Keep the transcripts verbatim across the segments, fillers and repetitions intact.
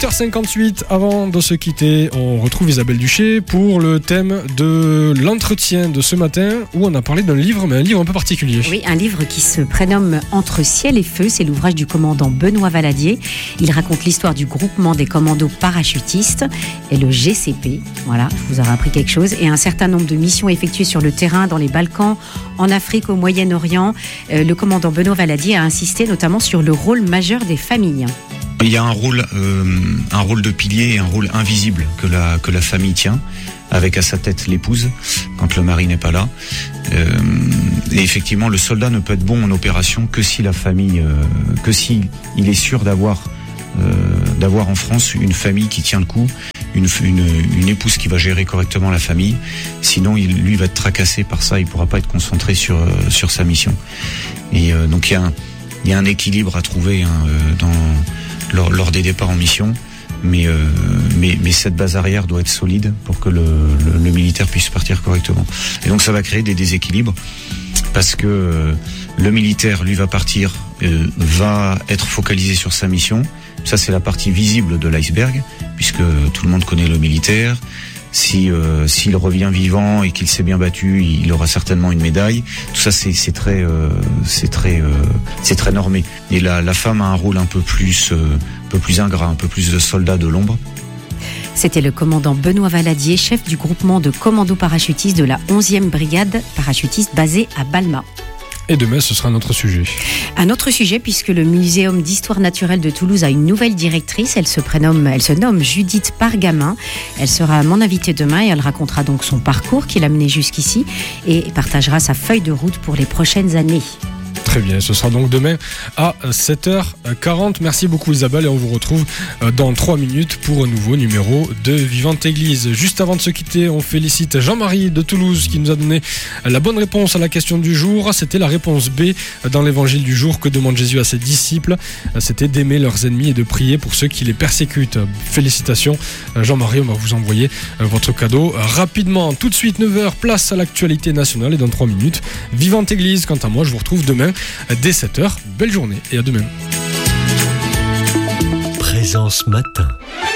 heures cinquante-huit, avant de se quitter, on retrouve Isabelle Duché pour le thème de l'entretien de ce matin où on a parlé d'un livre, mais un livre un peu particulier. Oui, un livre qui se prénomme Entre ciel et feu, c'est l'ouvrage du commandant Benoît Valadier. Il raconte l'histoire du groupement des commandos parachutistes et le G C P. Voilà, je vous aurai appris quelque chose. Et un certain nombre de missions effectuées sur le terrain, dans les Balkans, en Afrique, au Moyen-Orient. Euh, le commandant Benoît Valadier a insisté notamment sur le rôle majeur des familles. Il y a un rôle, euh, un rôle de pilier et un rôle invisible que la, que la famille tient, avec à sa tête l'épouse, quand le mari n'est pas là. Euh, et effectivement, le soldat ne peut être bon en opération que si la famille, euh, que si il est sûr d'avoir, euh, d'avoir en France une famille qui tient le coup, une, une, une épouse qui va gérer correctement la famille. Sinon, il, lui va être tracassé par ça, il pourra pas être concentré sur, sur sa mission. Et euh, donc il y a un, il y a un équilibre à trouver hein, dans Lors, lors des départs en mission, mais, euh, mais, mais cette base arrière doit être solide pour que le, le, le militaire puisse partir correctement. Et donc ça va créer des déséquilibres parce que euh, le militaire, lui, va partir, euh, va être focalisé sur sa mission. Ça, c'est la partie visible de l'iceberg, puisque tout le monde connaît le militaire. Si euh, s'il revient vivant et qu'il s'est bien battu, il aura certainement une médaille. Tout ça, c'est, c'est très, euh, c'est très, euh, c'est très normé. Et la, la femme a un rôle un peu plus, euh, un peu plus ingrat, un peu plus de soldat de l'ombre. C'était le commandant Benoît Valadier, chef du groupement de commandos parachutistes de la onzième brigade parachutiste basée à Balma. Et demain, ce sera un autre sujet. Un autre sujet, puisque le Muséum d'histoire naturelle de Toulouse a une nouvelle directrice. Elle se prénomme, elle se nomme Judith Pargamin. Elle sera mon invitée demain et elle racontera donc son parcours qui l'a menée jusqu'ici et partagera sa feuille de route pour les prochaines années. Très bien, ce sera donc demain à sept heures quarante. Merci beaucoup Isabelle et on vous retrouve dans trois minutes pour un nouveau numéro de Vivante Église. Juste avant de se quitter, on félicite Jean-Marie de Toulouse qui nous a donné la bonne réponse à la question du jour. C'était la réponse B dans l'évangile du jour. Que demande Jésus à ses disciples? C'était d'aimer leurs ennemis et de prier pour ceux qui les persécutent. Félicitations Jean-Marie, on va vous envoyer votre cadeau rapidement. Tout de suite, neuf heures, place à l'actualité nationale et dans trois minutes, Vivante Église. Quant à moi, je vous retrouve demain dès sept heures. Belle journée et à demain. Présence matin.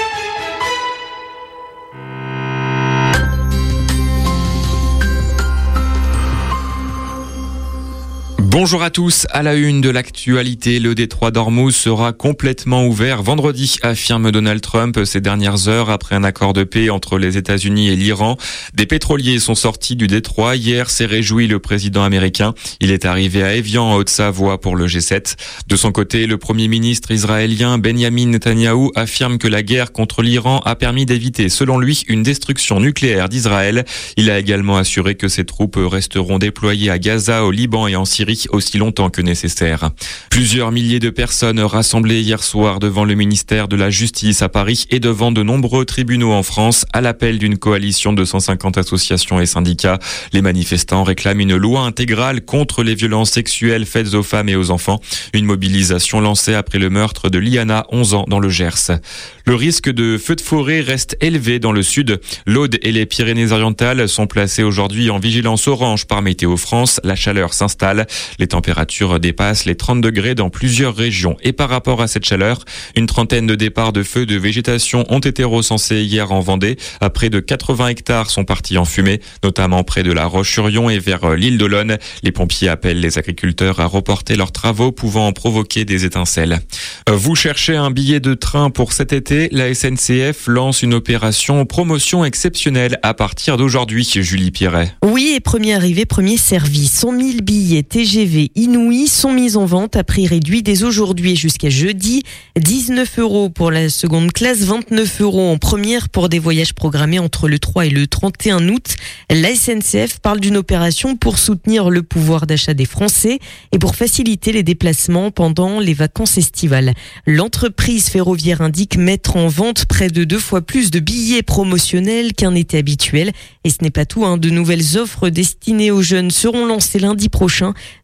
Bonjour à tous, à la une de l'actualité, le détroit d'Ormuz sera complètement ouvert vendredi, affirme Donald Trump ces dernières heures après un accord de paix entre les États-Unis et l'Iran. Des pétroliers sont sortis du détroit. Hier s'est réjoui le président américain. Il est arrivé à Évian en Haute-Savoie pour le G sept. De son côté, le premier ministre israélien Benjamin Netanyahou affirme que la guerre contre l'Iran a permis d'éviter, selon lui, une destruction nucléaire d'Israël. Il a également assuré que ses troupes resteront déployées à Gaza, au Liban et en Syrie aussi longtemps que nécessaire. Plusieurs milliers de personnes rassemblées hier soir devant le ministère de la Justice à Paris et devant de nombreux tribunaux en France à l'appel d'une coalition de cent cinquante associations et syndicats. Les manifestants réclament une loi intégrale contre les violences sexuelles faites aux femmes et aux enfants. Une mobilisation lancée après le meurtre de Liana, onze ans, dans le Gers. Le risque de feux de forêt reste élevé dans le sud. L'Aude et les Pyrénées-Orientales sont placés aujourd'hui en vigilance orange par Météo France. La chaleur s'installe. Les températures dépassent les trente degrés dans plusieurs régions. Et par rapport à cette chaleur, une trentaine de départs de feux de végétation ont été recensés hier en Vendée. À près de quatre-vingts hectares sont partis en fumée, notamment près de la Roche-sur-Yon et vers l'île d'Olonne. Les pompiers appellent les agriculteurs à reporter leurs travaux pouvant en provoquer des étincelles. Vous cherchez un billet de train pour cet été? La S N C F lance une opération promotion exceptionnelle à partir d'aujourd'hui, Julie Pierret. Oui, et premier arrivé, premier servi. cent mille billets T G V inouïs sont mis en vente à prix réduit dès aujourd'hui jusqu'à jeudi. dix-neuf euros pour la seconde classe, vingt-neuf euros en première pour des voyages programmés entre le trois et le trente et un août. La S N C F parle d'une opération pour soutenir le pouvoir d'achat des Français et pour faciliter les déplacements pendant les vacances estivales. L'entreprise ferroviaire indique mettre en vente près de deux fois plus de billets promotionnels qu'un été habituel. Et ce n'est pas tout, hein. De nouvelles offres destinées aux jeunes seront lancées lundi prochain,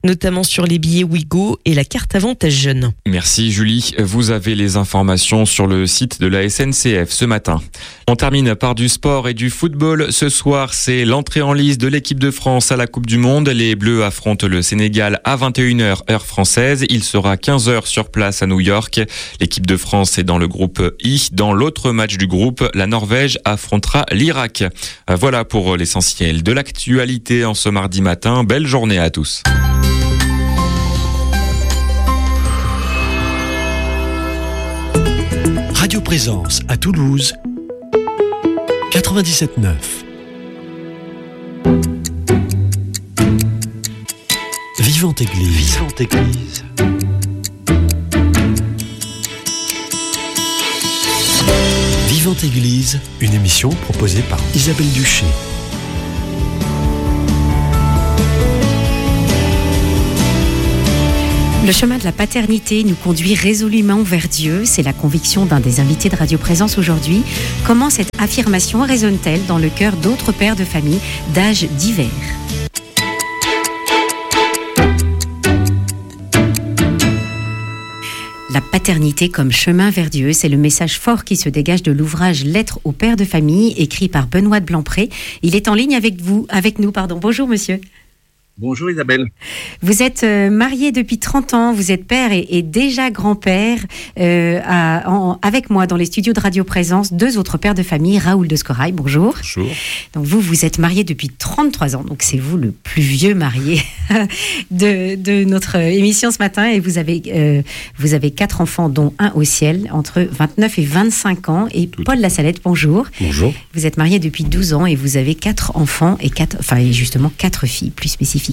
notamment sur les billets Ouigo et la carte avantage jeune. Merci Julie. Vous avez les informations sur le site de la S N C F ce matin. On termine par du sport et du football. Ce soir, c'est l'entrée en lice de l'équipe de France à la Coupe du Monde. Les Bleus affrontent le Sénégal à vingt et une heures heure française. Il sera quinze heures sur place à New York. L'équipe de France est dans le groupe I. Dans l'autre match du groupe, la Norvège affrontera l'Irak. Voilà pour l'essentiel de l'actualité en ce mardi matin. Belle journée à tous. Radio Présence à Toulouse, quatre-vingt-dix-sept neuf. Vivante Église. Vivante Église. Vivante Église, une émission proposée par Isabelle Duché. Le chemin de la paternité nous conduit résolument vers Dieu. C'est la conviction d'un des invités de Radio Présence aujourd'hui. Comment cette affirmation résonne-t-elle dans le cœur d'autres pères de famille d'âges divers ? La paternité comme chemin vers Dieu, c'est le message fort qui se dégage de l'ouvrage Lettres aux pères de famille, écrit par Benoît de Blancpré. Il est en ligne avec vous, avec nous, pardon. Bonjour monsieur. Bonjour Isabelle. Vous êtes euh, marié depuis trente ans, vous êtes père et, et déjà grand-père. Euh, à, en, avec moi dans les studios de Radio Présence, deux autres pères de famille, Raoul de Scorail, bonjour. Bonjour. Donc vous, vous êtes marié depuis trente-trois ans, donc c'est vous le plus vieux marié de, de notre émission ce matin. Et vous avez, euh, vous avez quatre enfants, dont un au ciel, entre vingt-neuf et vingt-cinq ans. Et Tout Paul Lassalette, bonjour. Bonjour. Vous êtes marié depuis douze ans et vous avez quatre enfants et quatre, enfin justement quatre filles, plus spécifiquement.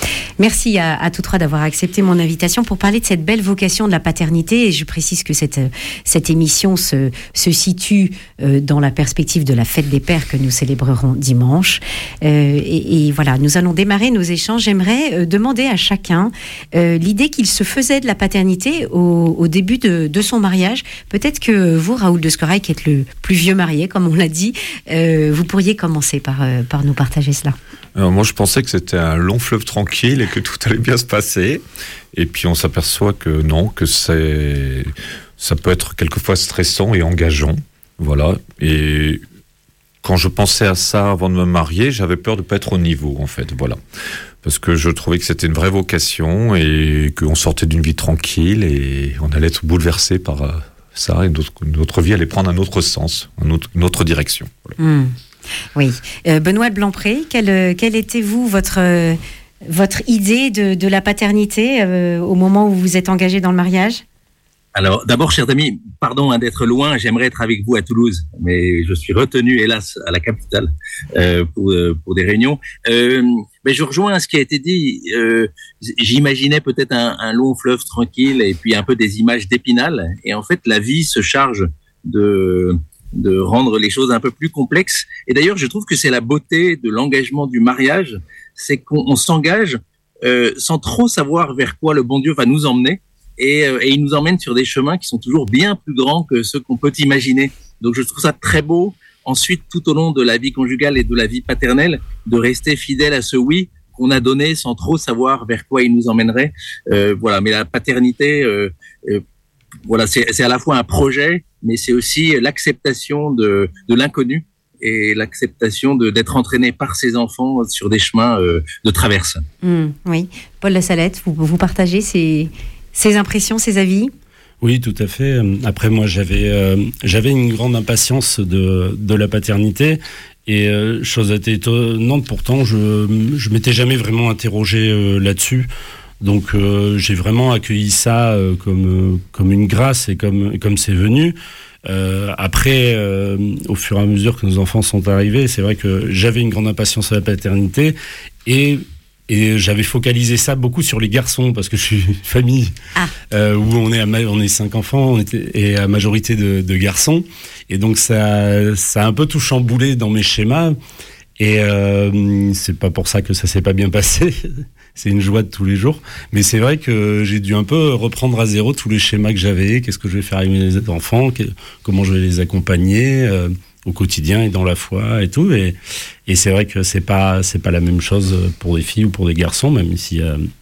Merci à, à tous trois d'avoir accepté mon invitation pour parler de cette belle vocation de la paternité. Et je précise que cette, cette émission se, se situe euh, dans la perspective de la fête des pères que nous célébrerons dimanche. Euh, et, et voilà, nous allons démarrer nos échanges. J'aimerais euh, demander à chacun euh, l'idée qu'il se faisait de la paternité au, au début de, de son mariage. Peut-être que vous, Raoul de Scorail, qui êtes le plus vieux marié, comme on l'a dit, euh, vous pourriez commencer par, euh, par nous partager cela. Alors moi, je pensais que c'était un long fleuve tranquille et que tout allait bien se passer. Et puis, on s'aperçoit que non, que c'est, ça peut être quelquefois stressant et engageant. Voilà. Et quand je pensais à ça avant de me marier, j'avais peur de ne pas être au niveau, en fait. Voilà. Parce que je trouvais que c'était une vraie vocation et qu'on sortait d'une vie tranquille et on allait être bouleversé par ça et notre, notre vie allait prendre un autre sens, un autre, une autre direction. Voilà. Mmh. Oui. Euh, Benoît de Blancpré, quelle, quelle était-vous votre, euh, votre idée de, de la paternité euh, au moment où vous êtes engagé dans le mariage ? Alors, d'abord, chers amis, pardon hein, d'être loin, j'aimerais être avec vous à Toulouse, mais je suis retenu, hélas, à la capitale euh, pour, pour des réunions. Euh, mais je rejoins ce qui a été dit. Euh, j'imaginais peut-être un, un long fleuve tranquille et puis un peu des images d'Épinal. Et en fait, la vie se charge de... de rendre les choses un peu plus complexes. Et d'ailleurs, je trouve que c'est la beauté de l'engagement du mariage, c'est qu'on on s'engage euh, sans trop savoir vers quoi le bon Dieu va nous emmener, et, euh, et il nous emmène sur des chemins qui sont toujours bien plus grands que ceux qu'on peut imaginer. Donc je trouve ça très beau, ensuite, tout au long de la vie conjugale et de la vie paternelle, de rester fidèle à ce oui qu'on a donné sans trop savoir vers quoi il nous emmènerait. Euh, voilà, mais la paternité... Euh, euh, Voilà, c'est, c'est à la fois un projet, mais c'est aussi l'acceptation de, de l'inconnu et l'acceptation de, d'être entraîné par ses enfants sur des chemins euh, de traverse. Mmh, oui. Paul Lassalette, vous, vous partagez ces, ces impressions, ces avis ? Oui, tout à fait. Après, moi, j'avais, euh, j'avais une grande impatience de, de la paternité. Et euh, chose étonnante, pourtant, je ne m'étais jamais vraiment interrogé euh, là-dessus. Donc euh, j'ai vraiment accueilli ça euh, comme euh, comme une grâce et comme comme c'est venu. Euh, après, euh, au fur et à mesure que nos enfants sont arrivés, c'est vrai que j'avais une grande impatience à la paternité et et j'avais focalisé ça beaucoup sur les garçons parce que je suis une famille ah. euh, où on est à ma- on est cinq enfants, on était et à majorité de, de garçons et donc ça ça a un peu tout chamboulé dans mes schémas. Et euh, c'est pas pour ça que ça s'est pas bien passé. C'est une joie de tous les jours. Mais c'est vrai que j'ai dû un peu reprendre à zéro tous les schémas que j'avais. Qu'est-ce que je vais faire avec mes enfants, que, comment je vais les accompagner euh, au quotidien et dans la foi et tout. Et, et c'est vrai que c'est pas c'est pas la même chose pour des filles ou pour des garçons, même s'il y a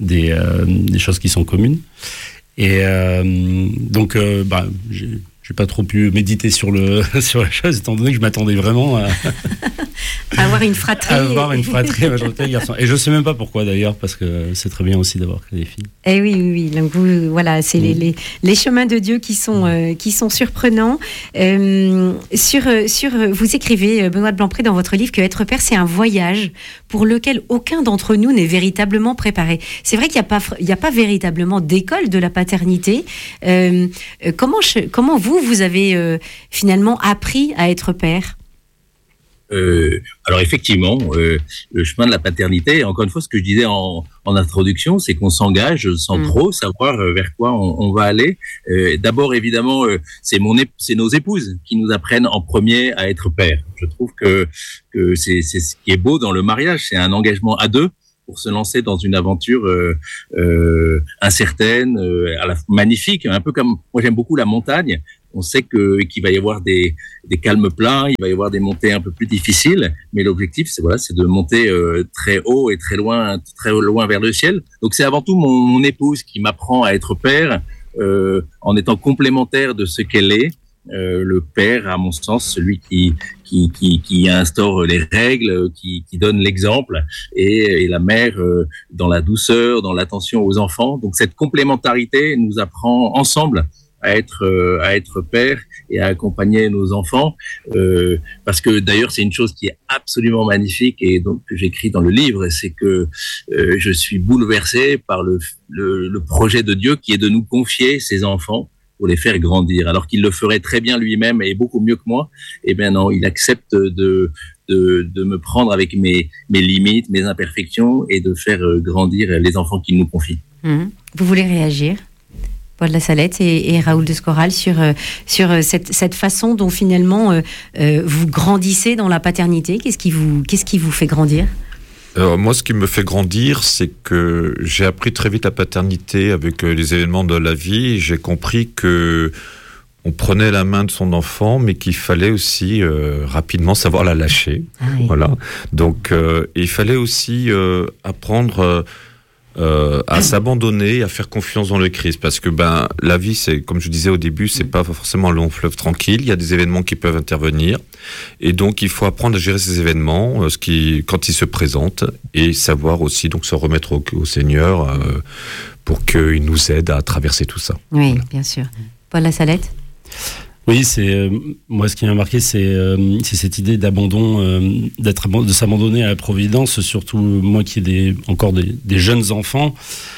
des, euh, des choses qui sont communes. Et euh, donc, euh, bah, j'ai, j'ai pas trop pu méditer sur le sur la chose, étant donné que je m'attendais vraiment à, à avoir une fratrie. À avoir une fratrie majorité garçon. Et je sais même pas pourquoi d'ailleurs, parce que c'est très bien aussi d'avoir que des filles. Eh oui, oui, oui. Donc vous, voilà, c'est mmh. les, les, les chemins de Dieu qui sont euh, qui sont surprenants. Euh, sur sur, vous écrivez, Benoît de Blancpré, dans votre livre, que être père, c'est un voyage pour lequel aucun d'entre nous n'est véritablement préparé. C'est vrai qu'il n'y a pas il y a pas véritablement d'école de la paternité. Euh, comment je, comment vous vous avez euh, finalement appris à être père? Euh, alors effectivement, euh, le chemin de la paternité, encore une fois, ce que je disais en, en introduction, c'est qu'on s'engage sans mmh. trop savoir vers quoi on, on va aller. Euh, d'abord, évidemment, euh, c'est mon ép- c'est nos épouses qui nous apprennent en premier à être père. Je trouve que, que c'est, c'est ce qui est beau dans le mariage, c'est un engagement à deux pour se lancer dans une aventure euh, euh, incertaine, euh, à la magnifique, un peu comme moi j'aime beaucoup la montagne. On sait que qu'il va y avoir des des calmes pleins, il va y avoir des montées un peu plus difficiles, mais l'objectif c'est voilà, c'est de monter euh, très haut et très loin, très loin vers le ciel. Donc c'est avant tout mon, mon épouse qui m'apprend à être père, euh, en étant complémentaire de ce qu'elle est. Euh, le père, à mon sens, celui qui qui qui, qui instaure les règles, qui qui donne l'exemple, et, et la mère euh, dans la douceur, dans l'attention aux enfants. Donc cette complémentarité nous apprend ensemble à être euh, à être père et à accompagner nos enfants, euh, parce que d'ailleurs c'est une chose qui est absolument magnifique et donc que j'écris dans le livre, c'est que euh, je suis bouleversé par le, le le projet de Dieu qui est de nous confier ses enfants pour les faire grandir, alors qu'il le ferait très bien lui-même et beaucoup mieux que moi. Eh bien non, il accepte de de de me prendre avec mes mes limites, mes imperfections, et de faire grandir les enfants qu'il nous confie. Mmh. Vous voulez réagir, Paul Lassalette et, et Raoul de Scoral, sur, sur cette, cette façon dont finalement euh, vous grandissez dans la paternité? Qu'est-ce qui vous, qu'est-ce qui vous fait grandir? Alors, moi, ce qui me fait grandir, c'est que j'ai appris très vite la paternité avec les événements de la vie. J'ai compris que on prenait la main de son enfant, mais qu'il fallait aussi euh, rapidement savoir la lâcher. Ah oui. Voilà. Donc, euh, il fallait aussi euh, apprendre euh, Euh, à s'abandonner, à faire confiance dans le Christ, parce que ben la vie, c'est comme je disais au début, c'est pas forcément un long fleuve tranquille. Il y a des événements qui peuvent intervenir, et donc il faut apprendre à gérer ces événements, euh, ce qui quand ils se présentent, et savoir aussi donc se remettre au, au Seigneur euh, pour qu'il nous aide à traverser tout ça. Oui, voilà. Bien sûr. Paul Lassalette. Oui, c'est euh, moi ce qui m'a marqué, c'est euh, c'est cette idée d'abandon, euh, d'être de s'abandonner à la providence. Surtout moi qui ai des, encore des, des jeunes enfants,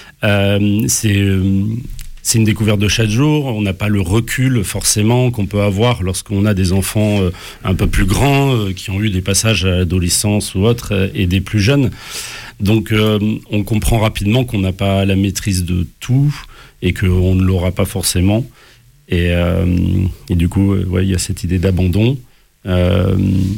euh, c'est euh, c'est une découverte de chaque jour. On n'a pas le recul forcément qu'on peut avoir lorsqu'on a des enfants euh, un peu plus grands, euh, qui ont eu des passages à l'adolescence ou autre, euh, et des plus jeunes. Donc euh, on comprend rapidement qu'on n'a pas la maîtrise de tout et qu'on ne l'aura pas forcément. Et, euh, et du coup, euh, ouais, il y a cette idée d'abandon. Euh,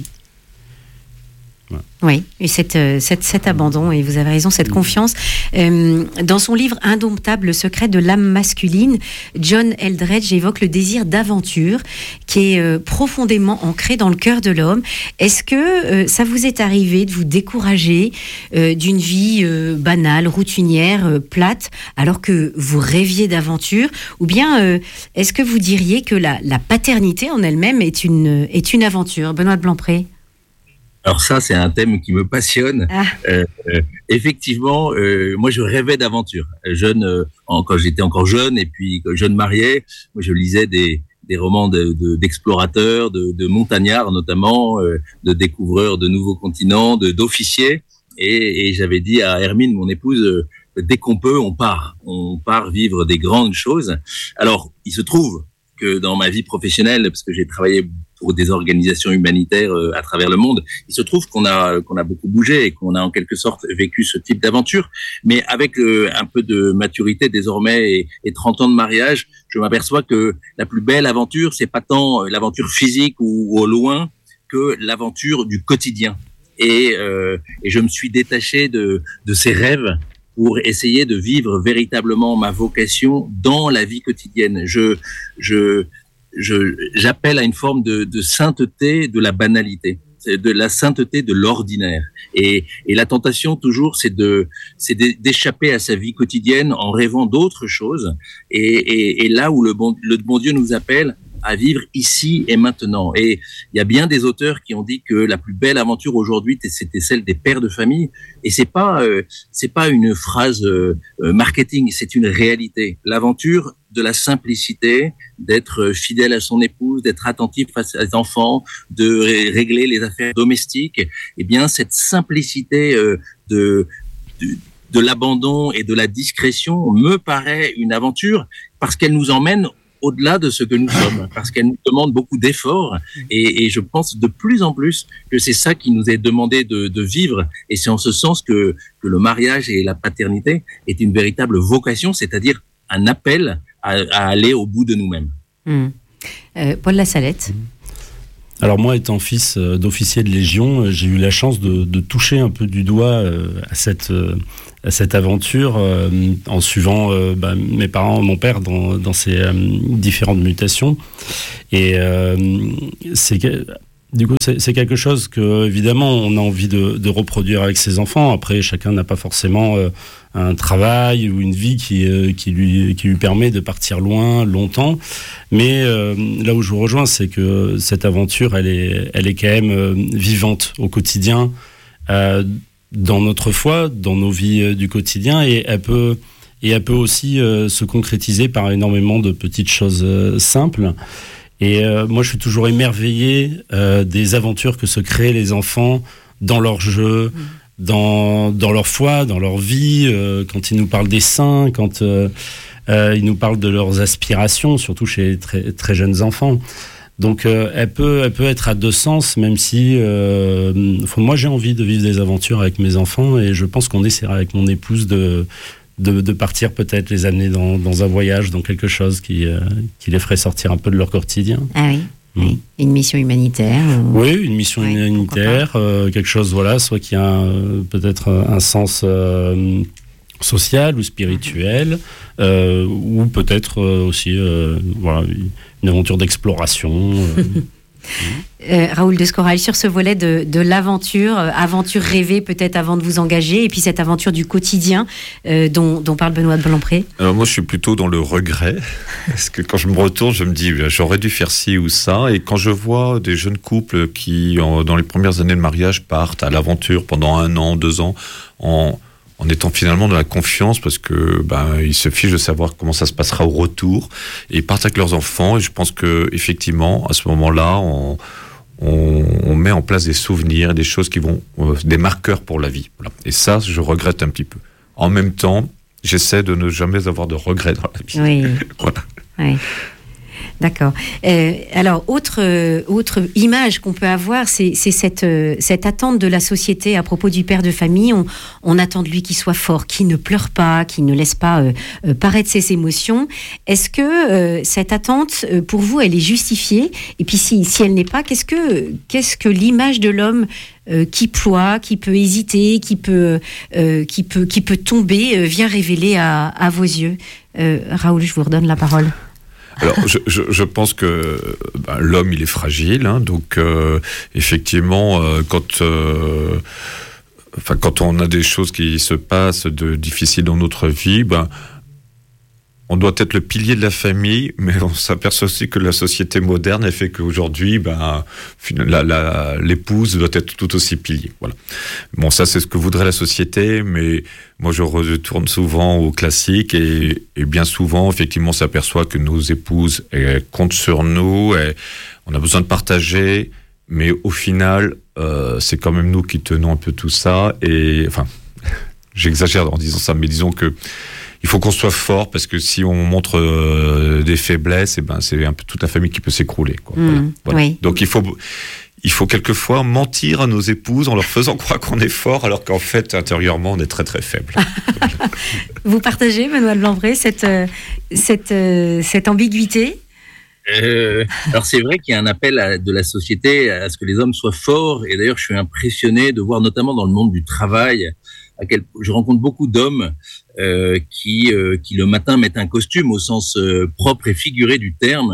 ouais. Oui, et cette, cette, cet abandon, et vous avez raison, cette confiance. Euh, dans son livre Indomptable, le secret de l'âme masculine, John Eldredge évoque le désir d'aventure qui est euh, profondément ancré dans le cœur de l'homme. Est-ce que euh, ça vous est arrivé de vous décourager euh, d'une vie euh, banale, routinière, euh, plate, alors que vous rêviez d'aventure? Ou bien euh, est-ce que vous diriez que la, la paternité en elle-même est une, est une aventure? Benoît de Blancpré. Alors ça, c'est un thème qui me passionne. Ah. Euh, euh, effectivement, euh, moi, je rêvais d'aventure. Jeune, euh, en, quand j'étais encore jeune, et puis jeune marié, moi, je lisais des, des romans de, de, d'explorateurs, de, de montagnards notamment, euh, de découvreurs de nouveaux continents, de, d'officiers. Et, et j'avais dit à Hermine, mon épouse, euh, dès qu'on peut, on part. On part vivre des grandes choses. Alors, il se trouve que dans ma vie professionnelle, parce que j'ai travaillé pour des organisations humanitaires euh, à travers le monde, il se trouve qu'on a qu'on a beaucoup bougé et qu'on a en quelque sorte vécu ce type d'aventure. Mais avec euh, un peu de maturité désormais et, et trente ans de mariage, je m'aperçois que la plus belle aventure, c'est pas tant l'aventure physique ou, ou au loin que l'aventure du quotidien. Et, euh, et je me suis détaché de, de ces rêves pour essayer de vivre véritablement ma vocation dans la vie quotidienne. Je, je, je, j'appelle à une forme de, de sainteté de la banalité. de la sainteté de l'ordinaire. Et, et la tentation toujours, c'est de, c'est d'échapper à sa vie quotidienne en rêvant d'autres choses. Et, et, et là où le bon, le bon Dieu nous appelle à vivre ici et maintenant. Et il y a bien des auteurs qui ont dit que la plus belle aventure aujourd'hui, c'était celle des pères de famille. Et c'est pas, euh, c'est pas une phrase euh, marketing, c'est une réalité. L'aventure de la simplicité, d'être fidèle à son épouse, d'être attentif face à ses enfants, de ré- régler les affaires domestiques. Eh bien, cette simplicité euh, de, de de l'abandon et de la discrétion me paraît une aventure parce qu'elle nous emmène au-delà de ce que nous sommes, parce qu'elle nous demande beaucoup d'efforts, et, et je pense de plus en plus que c'est ça qui nous est demandé de, de vivre, et c'est en ce sens que, que le mariage et la paternité est une véritable vocation, c'est-à-dire un appel à, à aller au bout de nous-mêmes. Mmh. Euh, Paul Lassalette. Alors moi, étant fils d'officier de Légion, j'ai eu la chance de, de toucher un peu du doigt à cette, à cette aventure euh, en suivant euh, bah, mes parents, mon père dans, dans ses euh, différentes mutations. Et euh, c'est que, du coup, c'est, c'est quelque chose que, évidemment, on a envie de, de reproduire avec ses enfants. Après, chacun n'a pas forcément euh, un travail ou une vie qui, euh, qui, lui, qui lui permet de partir loin, longtemps. Mais euh, là où je vous rejoins, c'est que cette aventure, elle est, elle est quand même euh, vivante au quotidien, euh, dans notre foi, dans nos vies euh, du quotidien, et elle peut, et elle peut aussi euh, se concrétiser par énormément de petites choses euh, simples. Et euh, moi, je suis toujours émerveillé euh, des aventures que se créent les enfants dans leur jeu, mmh. dans, dans leur foi, dans leur vie, euh, quand ils nous parlent des saints, quand euh, euh, ils nous parlent de leurs aspirations, surtout chez les très, très jeunes enfants. Donc, euh, elle peut, elle peut être à deux sens, même si euh, moi, j'ai envie de vivre des aventures avec mes enfants, et je pense qu'on essaiera avec mon épouse de... De, de partir peut-être les amener dans, dans un voyage, dans quelque chose qui, euh, qui les ferait sortir un peu de leur quotidien. Ah oui, mmh. oui. Une mission humanitaire. Ou... Oui, une mission oui, humanitaire, euh, quelque chose, voilà, soit qui a un, peut-être un sens euh, social ou spirituel, mmh. euh, ou peut-être euh, aussi euh, voilà, une aventure d'exploration. Euh. Euh, Raoul de Scorail, sur ce volet de, de l'aventure, euh, aventure rêvée peut-être avant de vous engager, et puis cette aventure du quotidien euh, dont, dont parle Benoît de Blanpré. Alors moi je suis plutôt dans le regret, parce que quand je me retourne je me dis j'aurais dû faire ci ou ça, et quand je vois des jeunes couples qui en, dans les premières années de mariage partent à l'aventure pendant un an, deux ans, en... en étant finalement dans la confiance, parce que ben ils se fichent de savoir comment ça se passera au retour, et ils partent avec leurs enfants, et je pense que effectivement à ce moment-là on, on, on met en place des souvenirs, des choses qui vont euh, des marqueurs pour la vie. Voilà. Et ça, je regrette un petit peu. En même temps, j'essaie de ne jamais avoir de regrets dans la vie. Oui. Voilà. Oui. D'accord. Euh, alors, autre, euh, autre image qu'on peut avoir, c'est, c'est cette, euh, cette attente de la société à propos du père de famille. On, on attend de lui qu'il soit fort, qu'il ne pleure pas, qu'il ne laisse pas euh, euh, paraître ses émotions. Est-ce que euh, cette attente, euh, pour vous, elle est justifiée ? Et puis, si, si elle n'est pas, qu'est-ce que, qu'est-ce que l'image de l'homme euh, qui ploie, qui peut hésiter, qui peut, euh, qui peut, qui peut tomber, euh, vient révéler à, à vos yeux ? euh, Raoul, je vous redonne la parole. Alors, je, je, je pense que ben, l'homme, il est fragile, hein, donc euh, effectivement, euh, quand, euh, enfin, quand on a des choses qui se passent de difficiles dans notre vie, ben, on doit être le pilier de la famille, mais on s'aperçoit aussi que la société moderne a fait qu'aujourd'hui, ben, la, la, l'épouse doit être tout aussi pilier. Voilà. Bon, ça, c'est ce que voudrait la société, mais moi, je retourne souvent au classique, et, et bien souvent, effectivement, on s'aperçoit que nos épouses elles, comptent sur nous, et on a besoin de partager, mais au final, euh, c'est quand même nous qui tenons un peu tout ça, et enfin, j'exagère en disant ça, mais disons que il faut qu'on soit fort, parce que si on montre euh, des faiblesses, et ben c'est un peu toute la famille qui peut s'écrouler. Quoi. Mmh, voilà. Voilà. Oui. Donc il faut, il faut quelquefois mentir à nos épouses en leur faisant croire qu'on est fort, alors qu'en fait intérieurement on est très très faible. Vous partagez, Benoît de Blanpré, cette euh, cette euh, cette ambiguïté? Euh, alors c'est vrai qu'il y a un appel à, de la société à ce que les hommes soient forts, et d'ailleurs je suis impressionné de voir notamment dans le monde du travail à quel je rencontre beaucoup d'hommes euh, qui euh, qui le matin mettent un costume au sens euh, propre et figuré du terme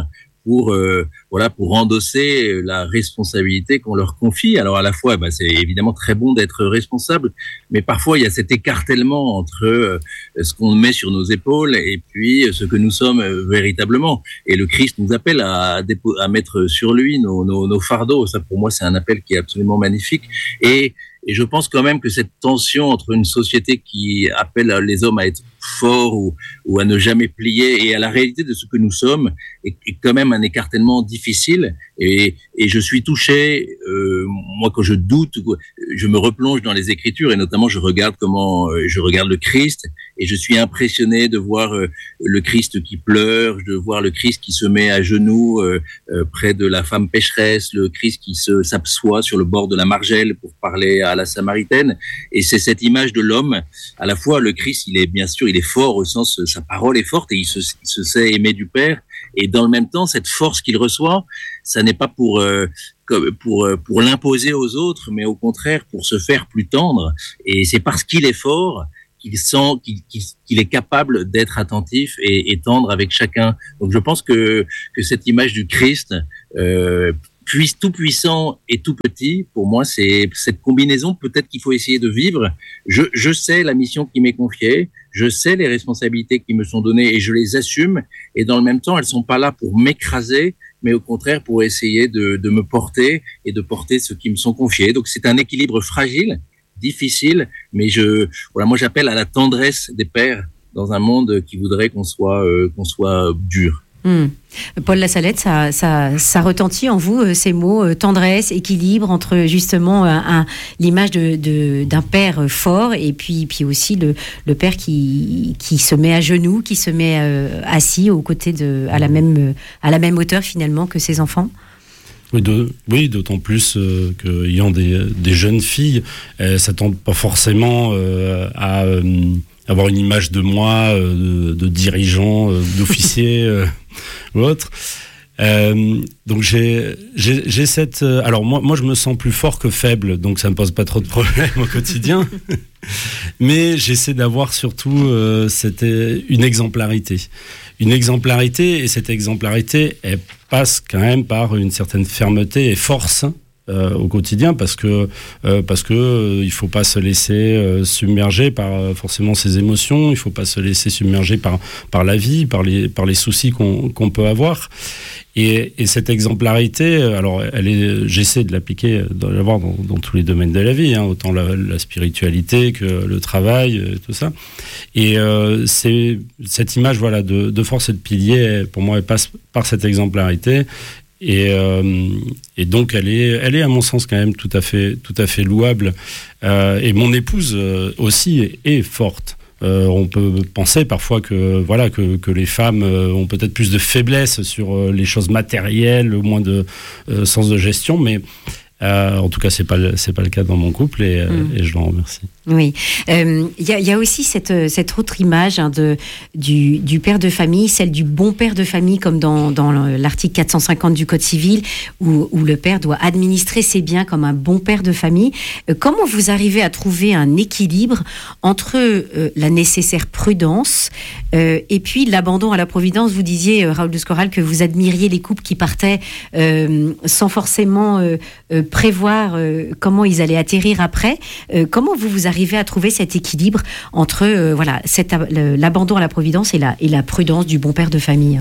pour euh, voilà pour endosser la responsabilité qu'on leur confie. Alors à la fois, bah, c'est évidemment très bon d'être responsable, mais parfois il y a cet écartèlement entre euh, ce qu'on met sur nos épaules et puis ce que nous sommes euh, véritablement. Et le Christ nous appelle à, à, dépo- à mettre sur lui nos, nos, nos fardeaux. Ça, pour moi, c'est un appel qui est absolument magnifique. Et Et je pense quand même que cette tension entre une société qui appelle les hommes à être forts ou, ou à ne jamais plier et à la réalité de ce que nous sommes est, est quand même un écartèlement difficile. Et, et je suis touché, euh, moi quand je doute, je me replonge dans les Écritures et notamment je regarde comment, je regarde le Christ et je suis impressionné de voir euh, le Christ qui pleure, de voir le Christ qui se met à genoux euh, euh, près de la femme pécheresse, le Christ qui se s'assoit sur le bord de la margelle pour parler à à la Samaritaine, et c'est cette image de l'homme. À la fois, le Christ, il est bien sûr, il est fort au sens, sa parole est forte et il se, il se sait aimer du Père. Et dans le même temps, cette force qu'il reçoit, ça n'est pas pour euh, pour pour l'imposer aux autres, mais au contraire pour se faire plus tendre. Et c'est parce qu'il est fort qu'il sent qu'il, qu'il, qu'il est capable d'être attentif et, et tendre avec chacun. Donc, je pense que que cette image du Christ euh, Puis tout puissant et tout petit, pour moi, c'est cette combinaison peut-être qu'il faut essayer de vivre. Je, je sais la mission qui m'est confiée, je sais les responsabilités qui me sont données et je les assume. Et dans le même temps, elles sont pas là pour m'écraser, mais au contraire pour essayer de, de me porter et de porter ceux qui me sont confiés. Donc c'est un équilibre fragile, difficile, mais je, voilà, moi j'appelle à la tendresse des pères dans un monde qui voudrait qu'on soit, euh, qu'on soit dur. Mmh. Paul Lassalette, ça, ça, ça retentit en vous euh, ces mots euh, tendresse, équilibre entre justement un, un, l'image de, de, d'un père fort et puis, puis aussi le, le père qui, qui se met à genoux, qui se met euh, assis aux côtés de, à la même, à la même hauteur finalement que ses enfants. Oui, de, oui, d'autant plus euh, qu'ayant des, des jeunes filles, elles ne s'attendent pas forcément euh, à euh, avoir une image de moi, euh, de, de dirigeant, euh, d'officier euh, ou autre. Euh, donc j'ai, j'ai, j'ai cette... Euh, alors moi, moi, je me sens plus fort que faible, donc ça ne me pose pas trop de problèmes au quotidien. Mais j'essaie d'avoir surtout euh, cette, une exemplarité. Une exemplarité, et cette exemplarité, elle passe quand même par une certaine fermeté et force euh, au quotidien, parce que euh, parce que euh, il faut pas se laisser euh, submerger par euh, forcément ses émotions, il faut pas se laisser submerger par par la vie, par les par les soucis qu'on qu'on peut avoir. Et, et cette exemplarité, alors elle est, j'essaie de l'appliquer, de l'avoir dans, dans tous les domaines de la vie, hein, autant la, la spiritualité que le travail, tout ça. Et euh, c'est cette image, voilà, de, de force et de pilier, pour moi, elle passe par cette exemplarité. Et, euh, et donc elle est, elle est à mon sens quand même tout à fait, tout à fait louable. Euh, et mon épouse euh, aussi est, est forte. Euh, on peut penser parfois que voilà que, que les femmes euh, ont peut-être plus de faiblesse sur euh, les choses matérielles, moins de euh, sens de gestion, mais euh, en tout cas c'est pas le, c'est pas le cas dans mon couple et, mmh. et je l'en remercie. Oui, il euh, y, y a aussi cette, cette autre image hein, de, du, du père de famille, celle du bon père de famille, comme dans, dans l'article quatre cent cinquante du Code civil, où, où le père doit administrer ses biens comme un bon père de famille. Euh, comment vous arrivez à trouver un équilibre entre euh, la nécessaire prudence euh, et puis l'abandon à la providence? Vous disiez, euh, Raoul de Scoral, que vous admiriez les couples qui partaient euh, sans forcément euh, euh, prévoir euh, comment ils allaient atterrir après. Euh, comment vous vous arriver à trouver cet équilibre entre euh, voilà, cet, le, l'abandon à la providence et la, et la prudence du bon père de famille?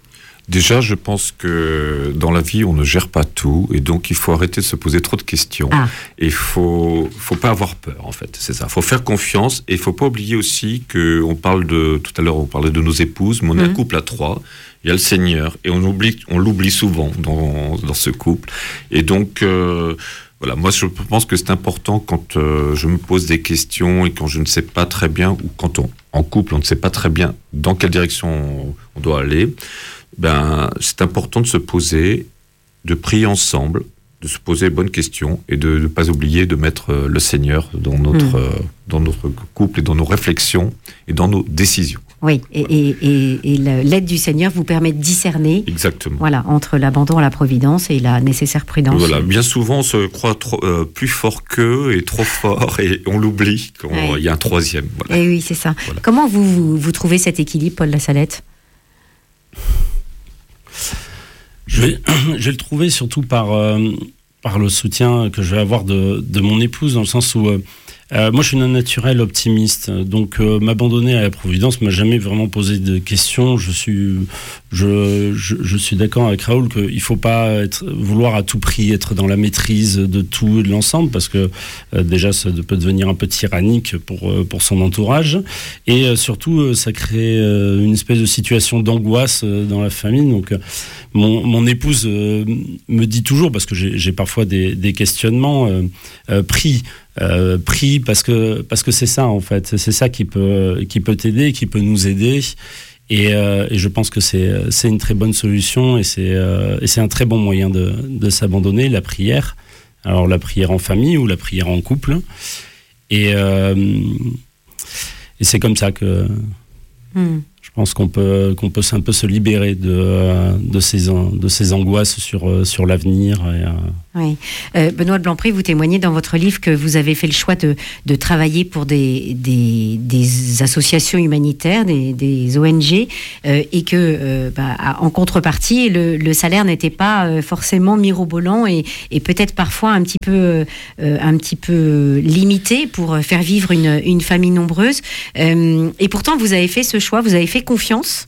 Déjà, je pense que dans la vie, on ne gère pas tout, et donc il faut arrêter de se poser trop de questions. Ah. Et il faut, faut pas avoir peur, en fait, c'est ça. Il faut faire confiance, et il faut pas oublier aussi que on parle de, tout à l'heure, on parlait de nos épouses, mais on est mmh. un couple à trois. Il y a le Seigneur, et on oublie, on l'oublie souvent dans, dans ce couple. Et donc, euh, voilà, moi je pense que c'est important quand euh, je me pose des questions et quand je ne sais pas très bien, ou quand on, en couple on ne sait pas très bien dans quelle direction on, on doit aller, ben, c'est important de se poser, de prier ensemble, de se poser les bonnes questions et de ne pas oublier de mettre euh, le Seigneur dans notre, mmh. euh, dans notre couple et dans nos réflexions et dans nos décisions. Oui, et, voilà. et, et, et l'aide du Seigneur vous permet de discerner. Exactement. Voilà, entre l'abandon à la providence et la nécessaire prudence. Voilà, bien souvent on se croit trop, euh, plus fort qu'eux et trop fort et on l'oublie quand il ouais. y a un troisième. Voilà. Et oui, c'est ça. Voilà. Comment vous, vous, vous trouvez cet équilibre, Paul Lassalette ? Je vais, je vais le trouver surtout par, euh, par le soutien que je vais avoir de, de mon épouse, dans le sens où euh, euh, moi je suis un naturel optimiste, donc euh, m'abandonner à la Providence m'a jamais vraiment posé de questions. Je suis, je, je, je suis d'accord avec Raoul qu'il ne faut pas être, vouloir à tout prix être dans la maîtrise de tout et de l'ensemble, parce que euh, déjà ça peut devenir un peu tyrannique pour, euh, pour son entourage, et euh, surtout euh, ça crée euh, une espèce de situation d'angoisse euh, dans la famille. Donc euh, mon, mon épouse euh, me dit toujours, parce que j'ai, j'ai parfois des, des questionnements, euh, euh, pris Euh, pris parce que parce que c'est ça en fait, c'est ça qui peut qui peut t'aider, qui peut nous aider, et, euh, et je pense que c'est c'est une très bonne solution, et c'est euh, et c'est un très bon moyen de de s'abandonner, la prière. Alors la prière en famille ou la prière en couple, et euh, et c'est comme ça que mm. je pense qu'on peut qu'on peut un peu se libérer de de ces de ces angoisses sur sur l'avenir. Et, euh, Oui. Euh, Benoît de Blanpré, vous témoignez dans votre livre que vous avez fait le choix de, de travailler pour des, des, des associations humanitaires, des, des O N G, euh, et que, euh, bah, en contrepartie, le, le salaire n'était pas euh, forcément mirobolant et, et peut-être parfois un petit peu, euh, un petit peu limité pour faire vivre une, une famille nombreuse. Euh, et pourtant, vous avez fait ce choix, vous avez fait confiance.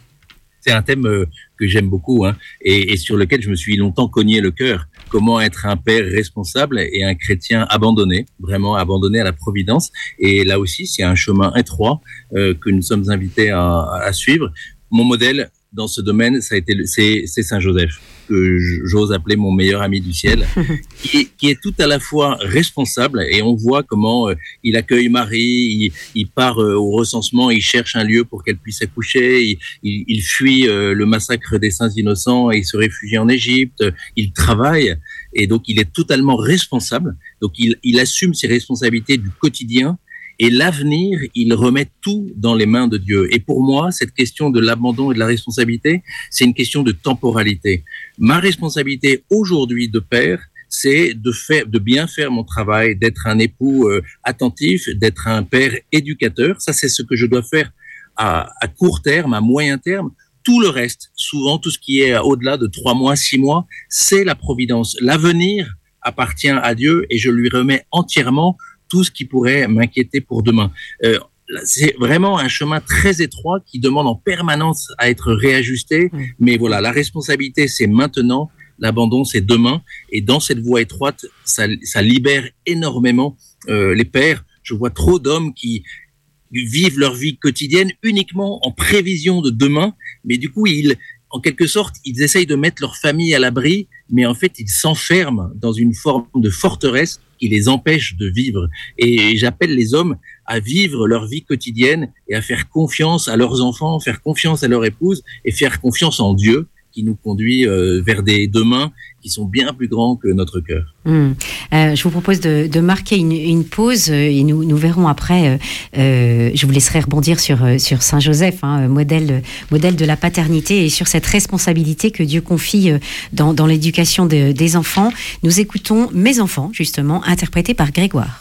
C'est un thème euh, que j'aime beaucoup, hein, et, et sur lequel je me suis longtemps cogné le cœur. Comment être un père responsable et un chrétien abandonné, vraiment abandonné à la providence. Et là aussi, c'est un chemin étroit euh, que nous sommes invités à, à suivre. Mon modèle dans ce domaine, ça a été, c'est, c'est Saint Joseph, que j'ose appeler mon meilleur ami du ciel, qui, est, qui est tout à la fois responsable, et on voit comment euh, il accueille Marie, il, il part euh, au recensement, il cherche un lieu pour qu'elle puisse accoucher, il, il, il fuit euh, le massacre des saints innocents et il se réfugie en Égypte, il travaille, et donc il est totalement responsable, donc il, il assume ses responsabilités du quotidien. Et l'avenir, il remet tout dans les mains de Dieu. Et pour moi, cette question de l'abandon et de la responsabilité, c'est une question de temporalité. Ma responsabilité aujourd'hui de père, c'est de faire, de bien faire mon travail, d'être un époux euh, attentif, d'être un père éducateur. Ça, c'est ce que je dois faire à, à court terme, à moyen terme. Tout le reste, souvent tout ce qui est au-delà de trois mois, six mois, c'est la providence. L'avenir appartient à Dieu et je lui remets entièrement tout ce qui pourrait m'inquiéter pour demain. Euh, c'est vraiment un chemin très étroit qui demande en permanence à être réajusté. Mmh. Mais voilà, la responsabilité, c'est maintenant. L'abandon, c'est demain. Et dans cette voie étroite, ça, ça libère énormément euh, les pères. Je vois trop d'hommes qui vivent leur vie quotidienne uniquement en prévision de demain. Mais du coup, ils, en quelque sorte, ils essayent de mettre leur famille à l'abri. Mais en fait, ils s'enferment dans une forme de forteresse qui les empêche de vivre. Et j'appelle les hommes à vivre leur vie quotidienne et à faire confiance à leurs enfants, faire confiance à leur épouse et faire confiance en Dieu qui nous conduit euh, vers des demain qui sont bien plus grands que notre cœur. Mmh. Euh, je vous propose de, de marquer une, une pause et nous, nous verrons après. Euh, euh, je vous laisserai rebondir sur, sur Saint Joseph, hein, modèle, modèle de la paternité et sur cette responsabilité que Dieu confie dans, dans l'éducation de, des enfants. Nous écoutons Mes enfants, justement, interprété par Grégoire.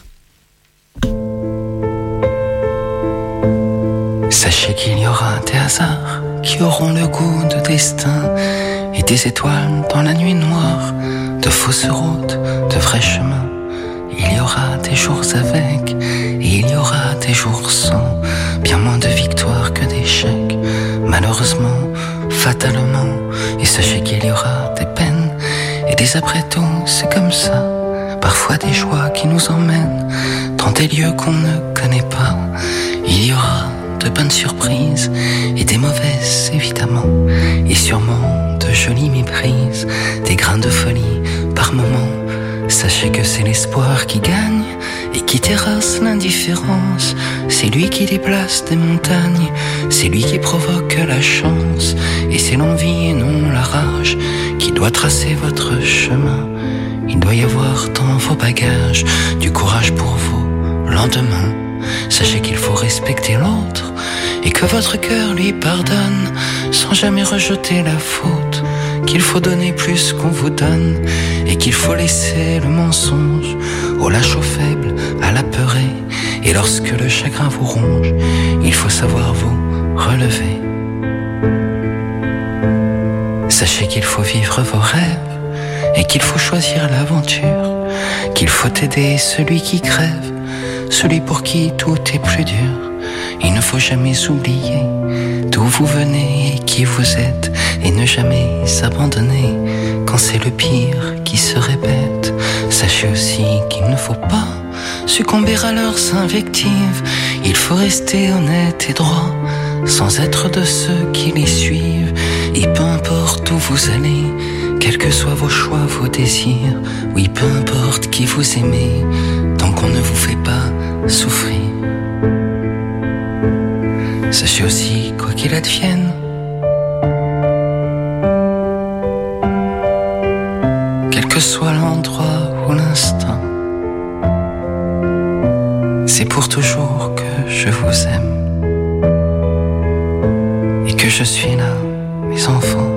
Sachez qu'il y aura des hasards qui auront le goût de destin et des étoiles dans la nuit noire, de fausses routes, de vrais chemins. Il y aura des jours avec et il y aura des jours sans, bien moins de victoires que d'échecs, malheureusement, fatalement. Et sachez qu'il y aura des peines et des après-tout, c'est comme ça. Parfois des joies qui nous emmènent dans des lieux qu'on ne connaît pas. Il y aura de bonnes surprises et des mauvaises évidemment, et sûrement de jolies méprises, des grains de folie par moments. Sachez que c'est l'espoir qui gagne et qui terrasse l'indifférence. C'est lui qui déplace des montagnes, c'est lui qui provoque la chance. Et c'est l'envie et non la rage qui doit tracer votre chemin. Il doit y avoir dans vos bagages du courage pour vos lendemains. Sachez qu'il faut respecter l'autre et que votre cœur lui pardonne sans jamais rejeter la faute, qu'il faut donner plus qu'on vous donne et qu'il faut laisser le mensonge au lâche, au faible, à l'apeuré. Et lorsque le chagrin vous ronge, il faut savoir vous relever. Sachez qu'il faut vivre vos rêves et qu'il faut choisir l'aventure, qu'il faut aider celui qui crève, celui pour qui tout est plus dur. Il ne faut jamais oublier d'où vous venez et qui vous êtes, et ne jamais s'abandonner quand c'est le pire qui se répète. Sachez aussi qu'il ne faut pas succomber à leurs invectives. Il faut rester honnête et droit, sans être de ceux qui les suivent. Et peu importe où vous allez, quels que soient vos choix, vos désirs, oui, peu importe qui vous aimez, tant qu'on ne vous fait pas souffrir. Sachez aussi, quoi qu'il advienne, quel que soit l'endroit ou l'instant, c'est pour toujours que je vous aime et que je suis là, mes enfants.